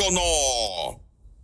poco no?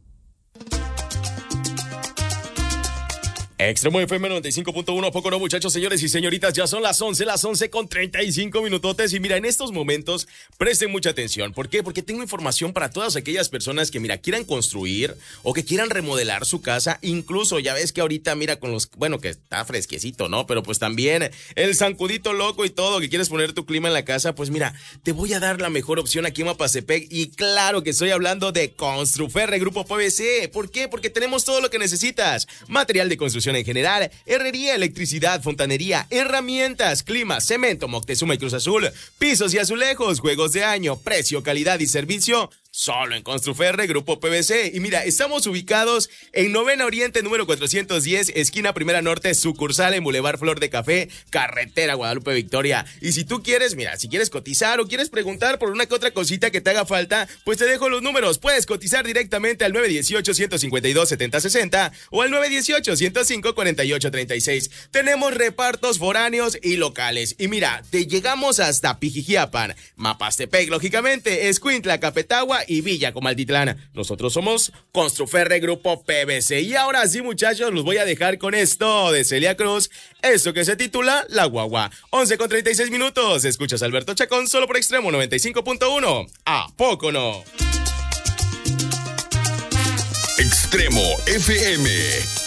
Extremo FM 95.1, poco no, muchachos, señores y señoritas, ya son las 11 con 35 minutotes y mira, en estos momentos presten mucha atención. ¿Por qué? Porque tengo información para todas aquellas personas que, mira, quieran construir o que quieran remodelar su casa, incluso ya ves que ahorita, mira, con los, bueno, que está fresquecito, ¿no? Pero pues también el zancudito loco y todo, que quieres poner tu clima en la casa, pues mira, te voy a dar la mejor opción aquí en Mapastepec y claro que estoy hablando de Construferre Grupo PVC. ¿Por qué? Porque tenemos todo lo que necesitas. Material de construcción en general, herrería, electricidad, fontanería, herramientas, clima, cemento, Moctezuma y Cruz Azul, pisos y azulejos, juegos de año, precio, calidad y servicio, solo en Construferre Grupo PVC. Y mira, estamos ubicados en Novena Oriente, número 410, esquina Primera Norte, sucursal en Boulevard Flor de Café, carretera Guadalupe Victoria. Y si tú quieres, mira, si quieres cotizar o quieres preguntar por una que otra cosita que te haga falta, pues te dejo los números. Puedes cotizar directamente al 918-152-7060 o al 918-105-4836. Tenemos repartos foráneos y locales. Y mira, te llegamos hasta Pijijiapan, Mapastepec, lógicamente, Escuintla, Capetagua y Villa Comaltitlán. Nosotros somos Construferre Grupo PVC. Y ahora sí, muchachos, los voy a dejar con esto de Celia Cruz, esto que se titula La Guagua. 11 con 36 minutos. Escuchas a Alberto Chacón solo por Extremo 95.1. ¿A poco no? Extremo FM.